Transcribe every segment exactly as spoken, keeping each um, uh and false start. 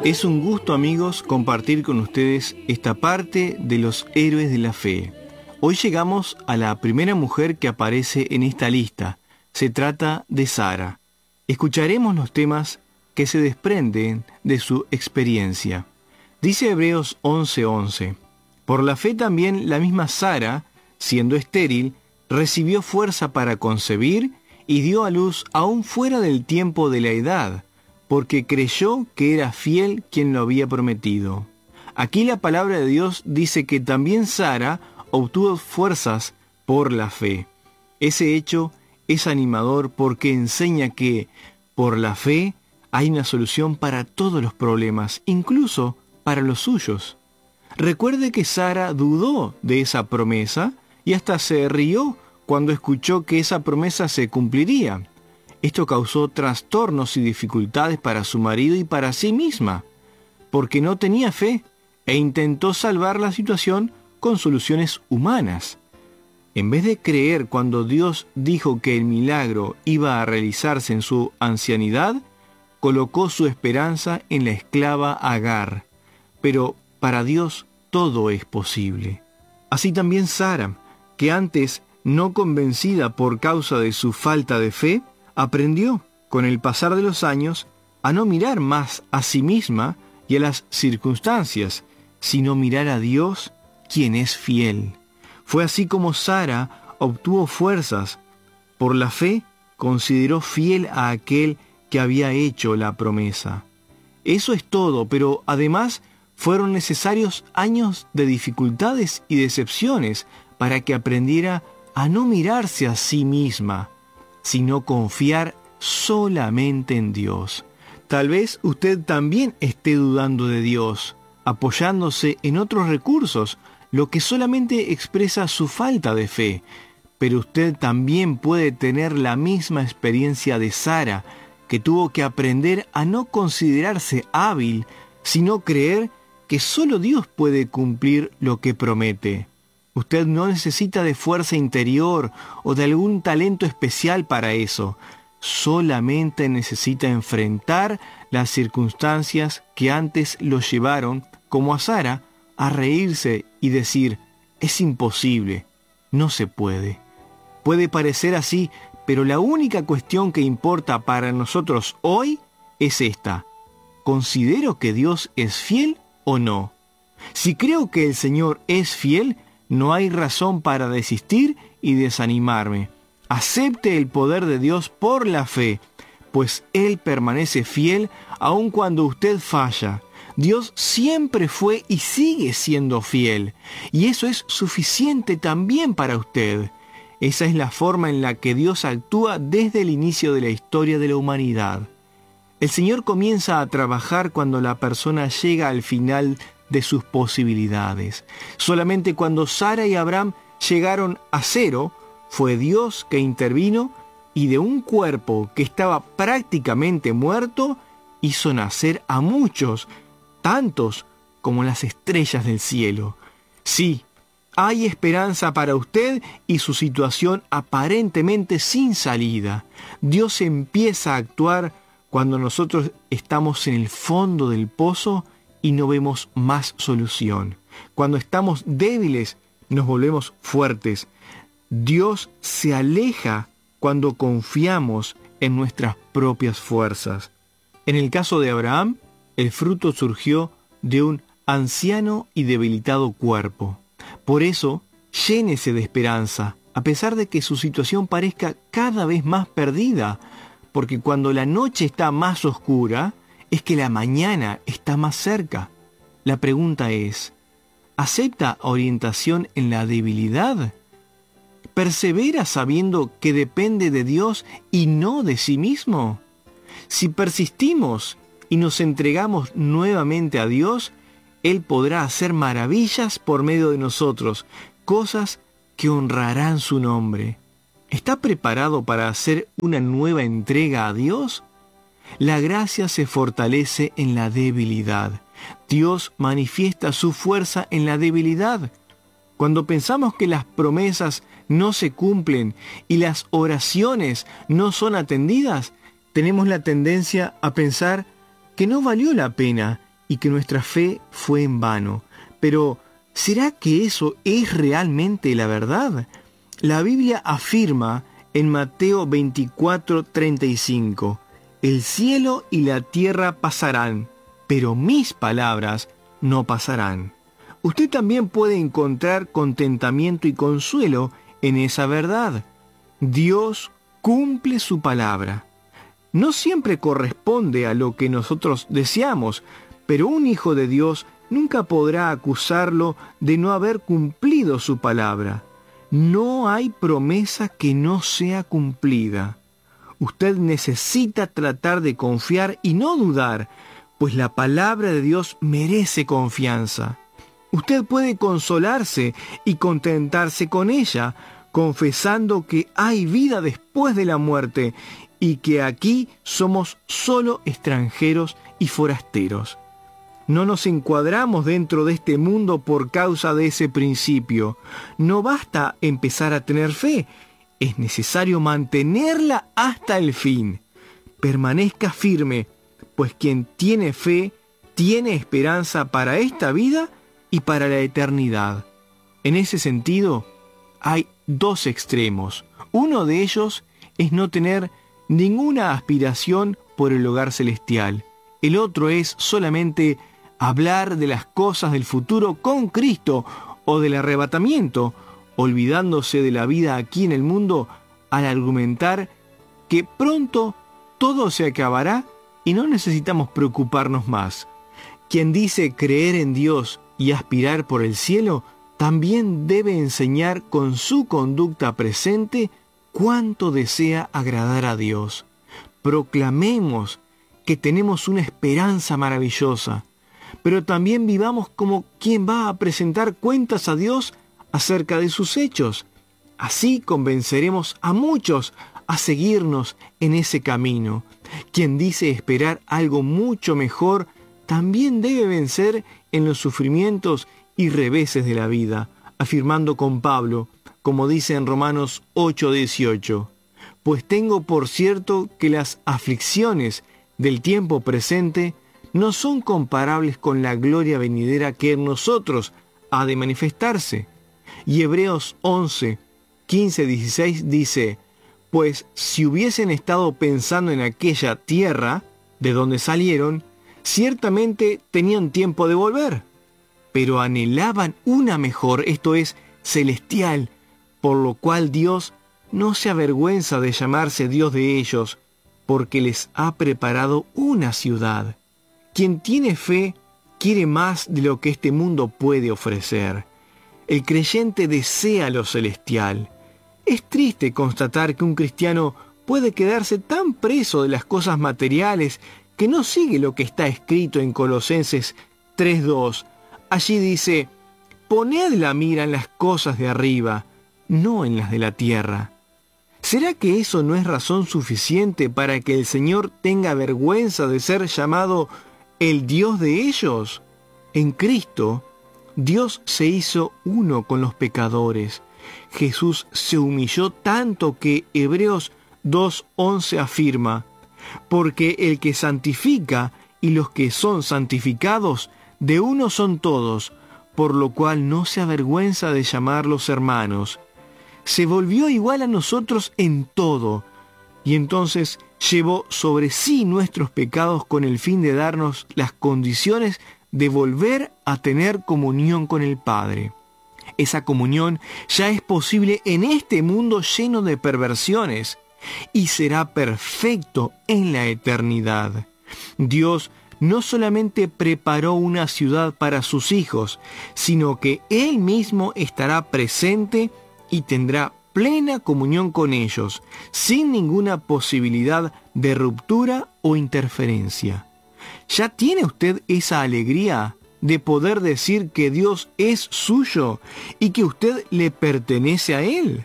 Es un gusto, amigos, compartir con ustedes esta parte de los héroes de la fe. Hoy llegamos a la primera mujer que aparece en esta lista. Se trata de Sara. Escucharemos los temas que se desprenden de su experiencia. Dice Hebreos once once. Por la fe también la misma Sara, siendo estéril, recibió fuerza para concebir y dio a luz aún fuera del tiempo de la edad, porque creyó que era fiel quien lo había prometido. Aquí la palabra de Dios dice que también Sara obtuvo fuerzas por la fe. Ese hecho es animador porque enseña que, por la fe, hay una solución para todos los problemas, incluso para los suyos. Recuerde que Sara dudó de esa promesa y hasta se rió cuando escuchó que esa promesa se cumpliría. Esto causó trastornos y dificultades para su marido y para sí misma, porque no tenía fe e intentó salvar la situación con soluciones humanas. En vez de creer cuando Dios dijo que el milagro iba a realizarse en su ancianidad, colocó su esperanza en la esclava Agar. Pero para Dios todo es posible. Así también Sara, que antes, no convencida por causa de su falta de fe, aprendió, con el pasar de los años, a no mirar más a sí misma y a las circunstancias, sino mirar a Dios, quien es fiel. Fue así como Sara obtuvo fuerzas. Por la fe, consideró fiel a aquel que había hecho la promesa. Eso es todo, pero además fueron necesarios años de dificultades y decepciones para que aprendiera a no mirarse a sí misma, sino confiar solamente en Dios. Tal vez usted también esté dudando de Dios, apoyándose en otros recursos, lo que solamente expresa su falta de fe. Pero usted también puede tener la misma experiencia de Sara, que tuvo que aprender a no considerarse hábil, sino creer que solo Dios puede cumplir lo que promete. Usted no necesita de fuerza interior o de algún talento especial para eso. Solamente necesita enfrentar las circunstancias que antes lo llevaron, como a Sara, a reírse y decir, es imposible, no se puede. Puede parecer así, pero la única cuestión que importa para nosotros hoy es esta. ¿Considero que Dios es fiel o no? Si creo que el Señor es fiel, no hay razón para desistir y desanimarme. Acepte el poder de Dios por la fe, pues Él permanece fiel aun cuando usted falla. Dios siempre fue y sigue siendo fiel, y eso es suficiente también para usted. Esa es la forma en la que Dios actúa desde el inicio de la historia de la humanidad. El Señor comienza a trabajar cuando la persona llega al final de sus posibilidades. Solamente cuando Sara y Abraham llegaron a cero, fue Dios que intervino y de un cuerpo que estaba prácticamente muerto, hizo nacer a muchos, tantos como las estrellas del cielo. Sí, hay esperanza para usted y su situación aparentemente sin salida. Dios empieza a actuar cuando nosotros estamos en el fondo del pozo y no vemos más solución. Cuando estamos débiles, nos volvemos fuertes. Dios se aleja cuando confiamos en nuestras propias fuerzas. En el caso de Abraham, el fruto surgió de un anciano y debilitado cuerpo. Por eso, llénese de esperanza, a pesar de que su situación parezca cada vez más perdida, porque cuando la noche está más oscura, es que la mañana está más cerca. La pregunta es, ¿acepta orientación en la debilidad? ¿Persevera sabiendo que depende de Dios y no de sí mismo? Si persistimos y nos entregamos nuevamente a Dios, Él podrá hacer maravillas por medio de nosotros, cosas que honrarán su nombre. ¿Está preparado para hacer una nueva entrega a Dios? La gracia se fortalece en la debilidad. Dios manifiesta su fuerza en la debilidad. Cuando pensamos que las promesas no se cumplen y las oraciones no son atendidas, tenemos la tendencia a pensar que no valió la pena y que nuestra fe fue en vano. Pero, ¿será que eso es realmente la verdad? La Biblia afirma en Mateo veinticuatro, treinta y cinco, «El cielo y la tierra pasarán, pero mis palabras no pasarán». Usted también puede encontrar contentamiento y consuelo en esa verdad. Dios cumple su palabra. No siempre corresponde a lo que nosotros deseamos, pero un hijo de Dios nunca podrá acusarlo de no haber cumplido su palabra. No hay promesa que no sea cumplida. Usted necesita tratar de confiar y no dudar, pues la palabra de Dios merece confianza. Usted puede consolarse y contentarse con ella, confesando que hay vida después de la muerte y que aquí somos solo extranjeros y forasteros. No nos encuadramos dentro de este mundo por causa de ese principio. No basta empezar a tener fe, es necesario mantenerla hasta el fin. Permanezca firme, pues quien tiene fe tiene esperanza para esta vida y para la eternidad. En ese sentido, hay dos extremos. Uno de ellos es no tener ninguna aspiración por el hogar celestial. El otro es solamente hablar de las cosas del futuro con Cristo o del arrebatamiento, olvidándose de la vida aquí en el mundo al argumentar que pronto todo se acabará y no necesitamos preocuparnos más. Quien dice creer en Dios y aspirar por el cielo, también debe enseñar con su conducta presente cuánto desea agradar a Dios. Proclamemos que tenemos una esperanza maravillosa, pero también vivamos como quien va a presentar cuentas a Dios acerca de sus hechos. Así convenceremos a muchos a seguirnos en ese camino. Quien dice esperar algo mucho mejor, también debe vencer en los sufrimientos y reveses de la vida, afirmando con Pablo, como dice en Romanos ocho dieciocho, «Pues tengo por cierto que las aflicciones del tiempo presente no son comparables con la gloria venidera que en nosotros ha de manifestarse». Y Hebreos once, quince, dieciséis dice, «Pues si hubiesen estado pensando en aquella tierra de donde salieron, ciertamente tenían tiempo de volver, pero anhelaban una mejor, esto es, celestial, por lo cual Dios no se avergüenza de llamarse Dios de ellos, porque les ha preparado una ciudad». Quien tiene fe quiere más de lo que este mundo puede ofrecer. El creyente desea lo celestial. Es triste constatar que un cristiano puede quedarse tan preso de las cosas materiales que no sigue lo que está escrito en Colosenses tres dos. Allí dice, «Poned la mira en las cosas de arriba, no en las de la tierra». ¿Será que eso no es razón suficiente para que el Señor tenga vergüenza de ser llamado el Dios de ellos? En Cristo, Dios se hizo uno con los pecadores. Jesús se humilló tanto que Hebreos dos once afirma, «Porque el que santifica y los que son santificados, de uno son todos, por lo cual no se avergüenza de llamarlos hermanos». Se volvió igual a nosotros en todo, y entonces llevó sobre sí nuestros pecados con el fin de darnos las condiciones de volver a tener comunión con el Padre. Esa comunión ya es posible en este mundo lleno de perversiones y será perfecto en la eternidad. Dios no solamente preparó una ciudad para sus hijos, sino que Él mismo estará presente y tendrá plena comunión con ellos, sin ninguna posibilidad de ruptura o interferencia. ¿Ya tiene usted esa alegría de poder decir que Dios es suyo y que usted le pertenece a Él?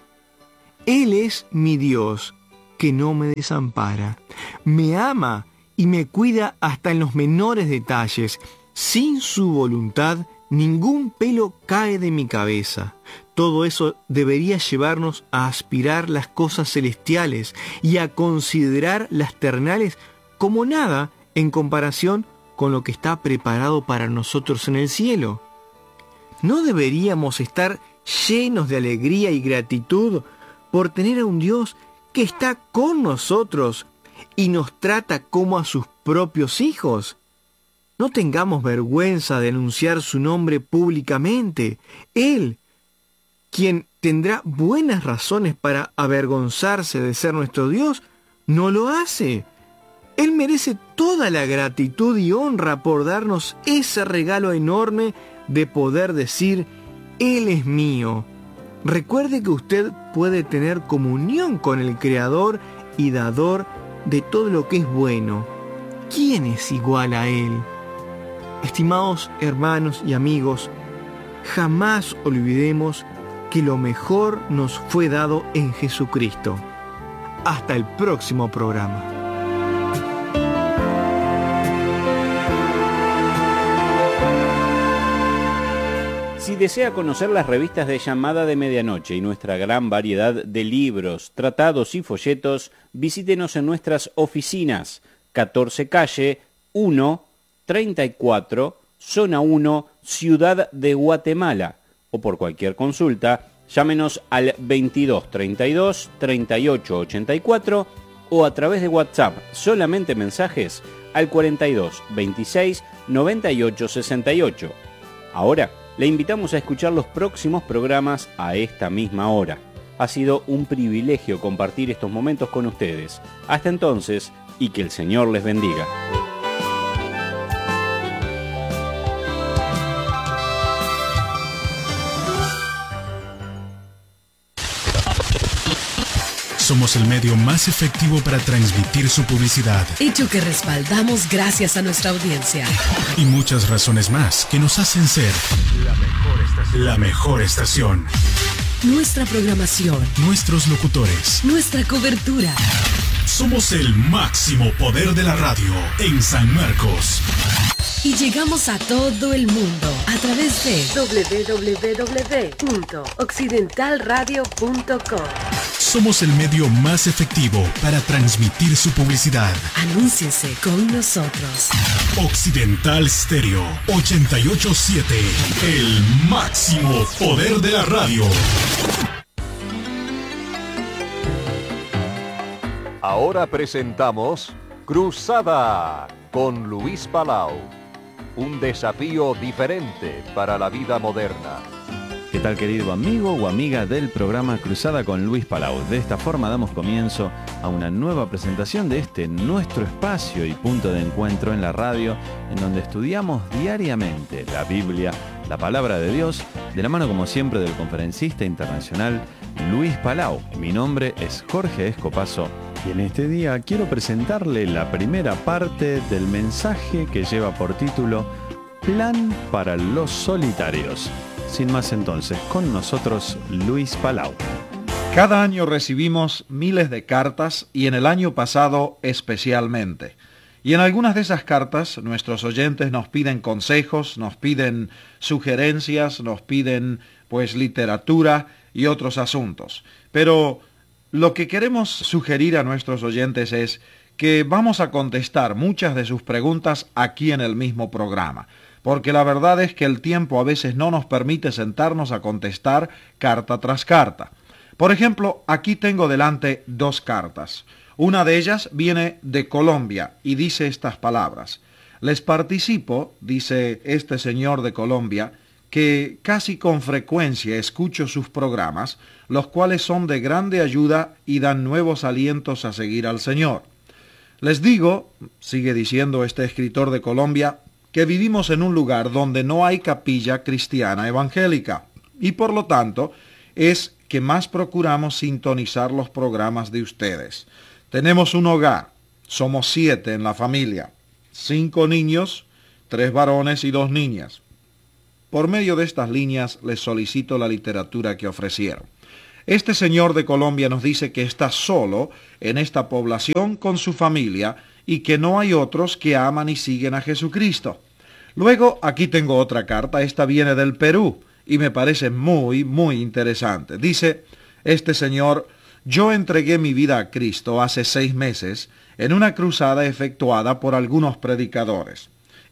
Él es mi Dios, que no me desampara. Me ama y me cuida hasta en los menores detalles. Sin su voluntad, ningún pelo cae de mi cabeza. Todo eso debería llevarnos a aspirar las cosas celestiales y a considerar las terrenales como nada en comparación con lo que está preparado para nosotros en el cielo? ¿No deberíamos estar llenos de alegría y gratitud por tener a un Dios que está con nosotros y nos trata como a sus propios hijos? No tengamos vergüenza de anunciar su nombre públicamente. Él, quien tendrá buenas razones para avergonzarse de ser nuestro Dios, no lo hace. Él merece toda la gratitud y honra por darnos ese regalo enorme de poder decir, Él es mío. Recuerde que usted puede tener comunión con el Creador y Dador de todo lo que es bueno. ¿Quién es igual a Él? Estimados hermanos y amigos, jamás olvidemos que lo mejor nos fue dado en Jesucristo. Hasta el próximo programa. Si desea conocer las revistas de Llamada de Medianoche y nuestra gran variedad de libros, tratados y folletos, visítenos en nuestras oficinas, catorce calle uno, treinta y cuatro, zona uno, Ciudad de Guatemala, o por cualquier consulta, llámenos al veintidós treinta y dos, treinta y ocho ochenta y cuatro o a través de WhatsApp, solamente mensajes, al cuarenta y dos veintiséis noventa y ocho sesenta y ocho. Ahora, le invitamos a escuchar los próximos programas a esta misma hora. Ha sido un privilegio compartir estos momentos con ustedes. Hasta entonces, y que el Señor les bendiga. Somos el medio más efectivo para transmitir su publicidad. Hecho que respaldamos gracias a nuestra audiencia. Y muchas razones más que nos hacen ser la mejor estación. La mejor estación. Nuestra programación. Nuestros locutores. Nuestra cobertura. Somos el máximo poder de la radio en San Marcos. Y llegamos a todo el mundo a través de doble u doble u doble u punto occidental radio punto com. Somos el medio más efectivo para transmitir su publicidad. Anúnciese con nosotros. Occidental Stereo ochenta y ocho punto siete. El máximo poder de la radio. Ahora presentamos Cruzada con Luis Palau. Un desafío diferente para la vida moderna. ¿Qué tal, querido amigo o amiga del programa Cruzada con Luis Palau? De esta forma damos comienzo a una nueva presentación de este nuestro espacio y punto de encuentro en la radio, en donde estudiamos diariamente la Biblia, la palabra de Dios, de la mano como siempre del conferencista internacional Luis Palau. Mi nombre es Jorge Escopazo y en este día quiero presentarle la primera parte del mensaje que lleva por título Plan para los solitarios. Sin más entonces, con nosotros Luis Palau. Cada año recibimos miles de cartas y en el año pasado especialmente. Y en algunas de esas cartas nuestros oyentes nos piden consejos, nos piden sugerencias, nos piden pues literatura y otros asuntos. Pero lo que queremos sugerir a nuestros oyentes es que vamos a contestar muchas de sus preguntas aquí en el mismo programa. Porque la verdad es que el tiempo a veces no nos permite sentarnos a contestar carta tras carta. Por ejemplo, aquí tengo delante dos cartas. Una de ellas viene de Colombia y dice estas palabras. Les participo, dice este señor de Colombia, que casi con frecuencia escucho sus programas, los cuales son de grande ayuda y dan nuevos alientos a seguir al Señor. Les digo, sigue diciendo este escritor de Colombia, que vivimos en un lugar donde no hay capilla cristiana evangélica y por lo tanto es que más procuramos sintonizar los programas de ustedes. Tenemos un hogar, somos siete en la familia, cinco niños, tres varones y dos niñas. Por medio de estas líneas les solicito la literatura que ofrecieron. Este señor de Colombia nos dice que está solo en esta población con su familia y que no hay otros que aman y siguen a Jesucristo. Luego, aquí tengo otra carta, esta viene del Perú, y me parece muy, muy interesante. Dice, este señor, yo entregué mi vida a Cristo hace seis meses en una cruzada efectuada por algunos predicadores.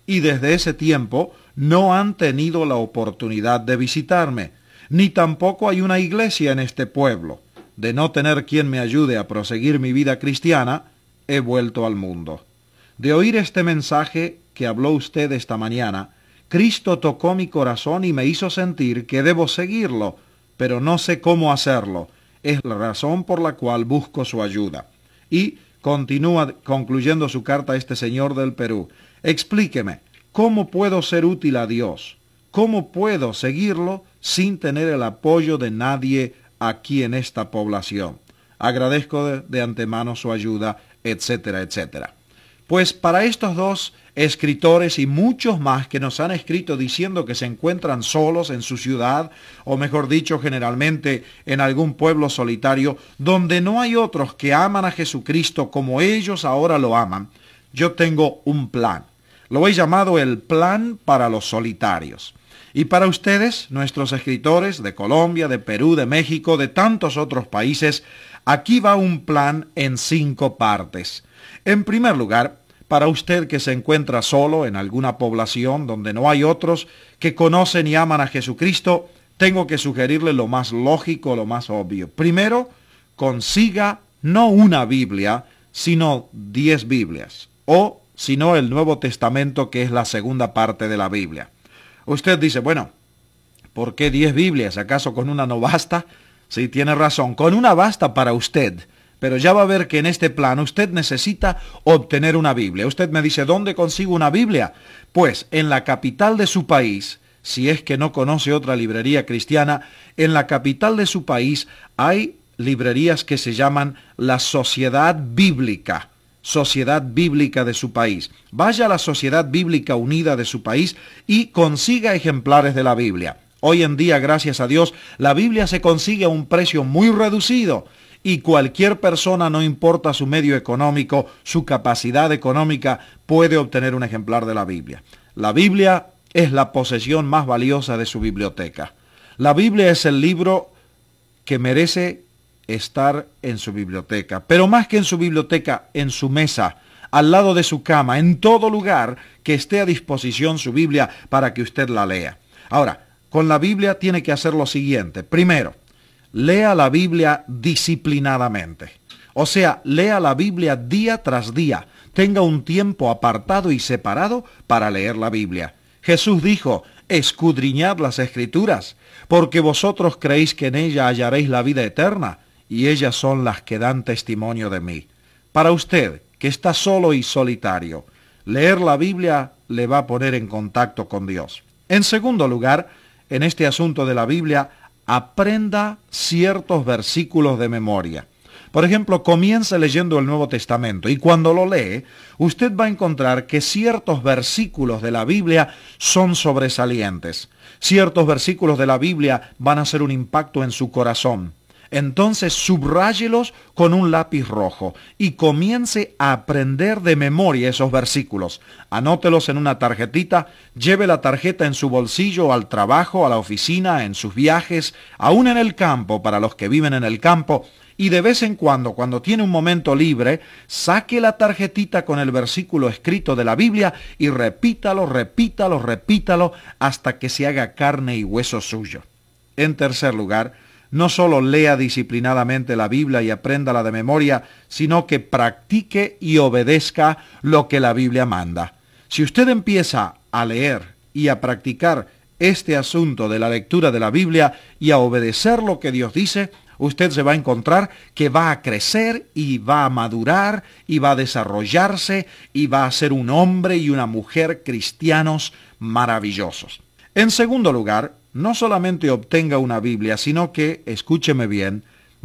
y desde ese tiempo no han tenido la oportunidad de visitarme, ni tampoco hay una iglesia en este pueblo. De no tener quien me ayude a proseguir mi vida cristiana, he vuelto al mundo. De oír este mensaje que habló usted esta mañana, Cristo tocó mi corazón y me hizo sentir que debo seguirlo, pero no sé cómo hacerlo. Es la razón por la cual busco su ayuda. Y continúa concluyendo su carta este señor del Perú. Explíqueme, ¿cómo puedo ser útil a Dios? ¿Cómo puedo seguirlo sin tener el apoyo de nadie aquí en esta población? Agradezco de, de antemano su ayuda, etcétera, etcétera. Pues para estos dos escritores y muchos más que nos han escrito diciendo que se encuentran solos en su ciudad, o mejor dicho, generalmente en algún pueblo solitario, donde no hay otros que aman a Jesucristo como ellos ahora lo aman, yo tengo un plan. Lo he llamado el plan para los solitarios. Y para ustedes, nuestros escritores de Colombia, de Perú, de México, de tantos otros países, aquí va un plan en cinco partes. En primer lugar, para usted que se encuentra solo en alguna población donde no hay otros que conocen y aman a Jesucristo, tengo que sugerirle lo más lógico, lo más obvio. Primero, consiga no una Biblia, sino diez Biblias, o si no el Nuevo Testamento, que es la segunda parte de la Biblia. Usted dice, bueno, ¿por qué diez Biblias? ¿Acaso con una no basta? Sí, tiene razón, con una basta para usted. Pero ya va a ver que en este plan usted necesita obtener una Biblia. Usted me dice, ¿dónde consigo una Biblia? Pues en la capital de su país, si es que no conoce otra librería cristiana, en la capital de su país hay librerías que se llaman la Sociedad Bíblica. Sociedad Bíblica de su país. Vaya a la Sociedad Bíblica Unida de su país y consiga ejemplares de la Biblia. Hoy en día, gracias a Dios, la Biblia se consigue a un precio muy reducido. Y cualquier persona, no importa su medio económico, su capacidad económica, puede obtener un ejemplar de la Biblia. La Biblia es la posesión más valiosa de su biblioteca. La Biblia es el libro que merece estar en su biblioteca, pero más que en su biblioteca, en su mesa, al lado de su cama, en todo lugar que esté a disposición su Biblia para que usted la lea. Ahora, con la Biblia tiene que hacer lo siguiente. Primero, lea la Biblia disciplinadamente. O sea, lea la Biblia día tras día. Tenga un tiempo apartado y separado para leer la Biblia. Jesús dijo, escudriñad las Escrituras, porque vosotros creéis que en ella hallaréis la vida eterna, y ellas son las que dan testimonio de mí. Para usted, que está solo y solitario, leer la Biblia le va a poner en contacto con Dios. En segundo lugar, en este asunto de la Biblia, aprenda ciertos versículos de memoria. Por ejemplo, comience leyendo el Nuevo Testamento y cuando lo lee, usted va a encontrar que ciertos versículos de la Biblia son sobresalientes. Ciertos versículos de la Biblia van a hacer un impacto en su corazón. Entonces subráyelos con un lápiz rojo y comience a aprender de memoria esos versículos. Anótelos en una tarjetita, lleve la tarjeta en su bolsillo al trabajo, a la oficina, en sus viajes, aún en el campo para los que viven en el campo, y de vez en cuando, cuando tiene un momento libre, saque la tarjetita con el versículo escrito de la Biblia y repítalo, repítalo, repítalo hasta que se haga carne y hueso suyo. En tercer lugar, no solo lea disciplinadamente la Biblia y apréndala de memoria, sino que practique y obedezca lo que la Biblia manda. Si usted empieza a leer y a practicar este asunto de la lectura de la Biblia y a obedecer lo que Dios dice, usted se va a encontrar que va a crecer y va a madurar y va a desarrollarse y va a ser un hombre y una mujer cristianos maravillosos. En segundo lugar, no solamente obtenga una Biblia, sino que, escúcheme bien,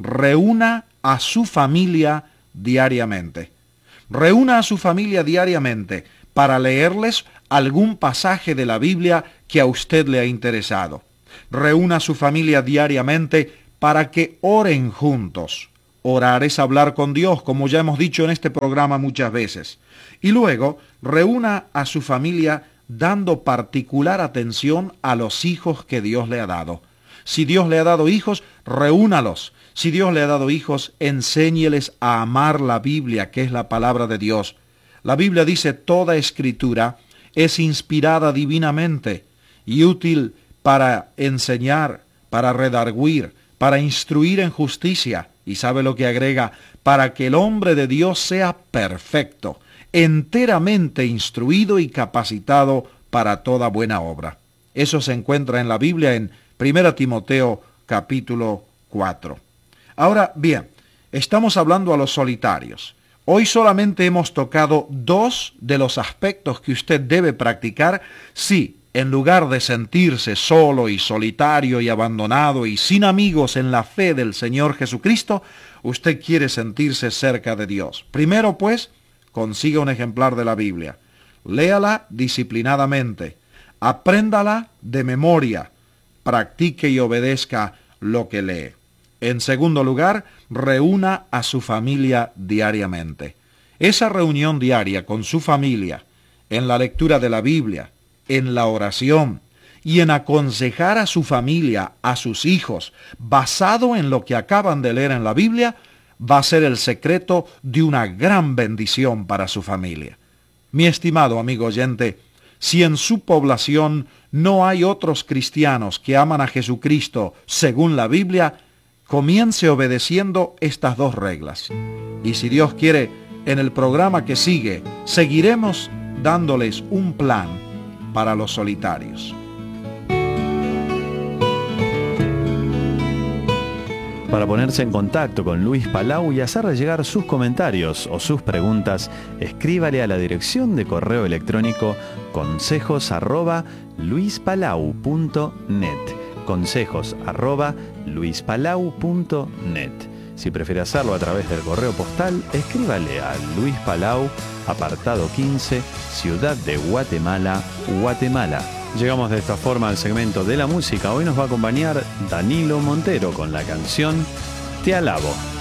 reúna a su familia diariamente. Reúna a su familia diariamente para leerles algún pasaje de la Biblia que a usted le ha interesado. Reúna a su familia diariamente para que oren juntos. Orar es hablar con Dios, como ya hemos dicho en este programa muchas veces. Y luego, reúna a su familia dando particular atención a los hijos que Dios le ha dado. Si Dios le ha dado hijos, reúnalos. Si Dios le ha dado hijos, enséñeles a amar la Biblia, que es la palabra de Dios. La Biblia dice, toda escritura es inspirada divinamente y útil para enseñar, para redarguir, para instruir en justicia. Y sabe lo que agrega, para que el hombre de Dios sea perfecto, enteramente instruido y capacitado para toda buena obra. Eso se encuentra en la Biblia en primera Timoteo capítulo cuatro. Ahora bien, estamos hablando a los solitarios. Hoy solamente hemos tocado dos de los aspectos que usted debe practicar si, en lugar de sentirse solo y solitario y abandonado y sin amigos en la fe del Señor Jesucristo, usted quiere sentirse cerca de Dios. Primero, pues, consiga un ejemplar de la Biblia. Léala disciplinadamente. Apréndala de memoria. Practique y obedezca lo que lee. En segundo lugar, reúna a su familia diariamente. Esa reunión diaria con su familia, en la lectura de la Biblia, en la oración y en aconsejar a su familia, a sus hijos, basado en lo que acaban de leer en la Biblia, va a ser el secreto de una gran bendición para su familia. Mi estimado amigo oyente, si en su población no hay otros cristianos que aman a Jesucristo según la Biblia, comience obedeciendo estas dos reglas. Y si Dios quiere, en el programa que sigue, seguiremos dándoles un plan para los solitarios. Para ponerse en contacto con Luis Palau y hacerle llegar sus comentarios o sus preguntas, escríbale a la dirección de correo electrónico consejos arroba luispalau punto net. consejos arroba luispalau punto net. Si prefiere hacerlo a través del correo postal, escríbale a Luis Palau, apartado quince, Ciudad de Guatemala, Guatemala. Llegamos de esta forma al segmento de la música. Hoy nos va a acompañar Danilo Montero con la canción Te Alabo.